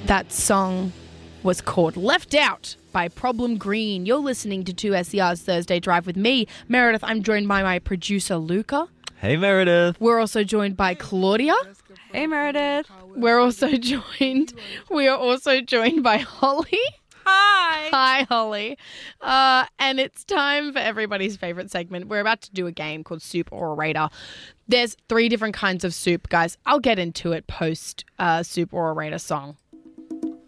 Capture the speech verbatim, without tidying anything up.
That song was called Left Out by Problem Green. You're listening to two S E R's Thursday Drive with me, Meredith. I'm joined by my producer, Luca. Hey, Meredith. We're also joined by Claudia. Hey, Meredith. We're also joined, we are also joined by Holly. Hi. Hi, Holly. Uh, and it's time for everybody's favorite segment. We're about to do a game called Soup or Orator. There's three different kinds of soup, guys. I'll get into it post uh, Soup or Orator song.